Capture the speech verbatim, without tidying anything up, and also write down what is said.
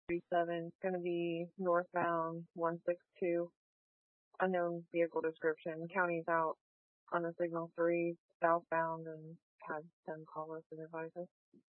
three seven. It's going to be northbound one six two. Unknown vehicle description. County's out on the signal three, southbound, and had ten call us and advisors.